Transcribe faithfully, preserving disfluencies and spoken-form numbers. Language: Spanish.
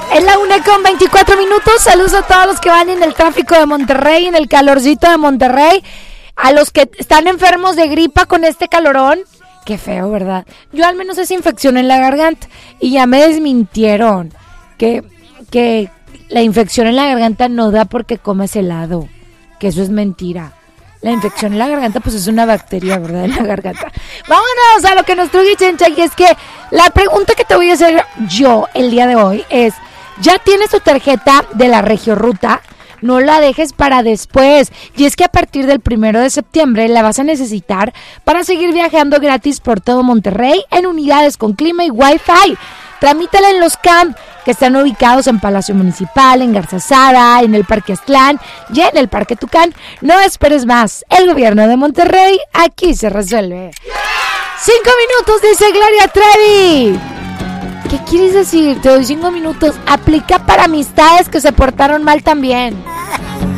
Es la una con veinticuatro minutos. Saludos a todos los que van en el tráfico de Monterrey, en el calorcito de Monterrey. A los que están enfermos de gripa con este calorón. Qué feo, ¿verdad? Yo al menos es infección en la garganta. Y ya me desmintieron que, que la infección en la garganta no da porque comes helado. Que eso es mentira. La infección en la garganta pues es una bacteria, ¿verdad? En la garganta. Vámonos a lo que nos trae Chencha. Y es que la pregunta que te voy a hacer yo el día de hoy es: ¿ya tienes tu tarjeta de la Regioruta? No la dejes para después. Y es que a partir del primero de septiembre la vas a necesitar para seguir viajando gratis por todo Monterrey en unidades con clima y Wi-Fi. Tramítala en los C A M, que están ubicados en Palacio Municipal, en Garzazada, en el Parque Aztlán y en el Parque Tucán. No esperes más. El gobierno de Monterrey, aquí se resuelve. Cinco minutos, dice Gloria Trevi. ¿Qué quieres decir? Te doy cinco minutos. Aplica para amistades que se portaron mal también.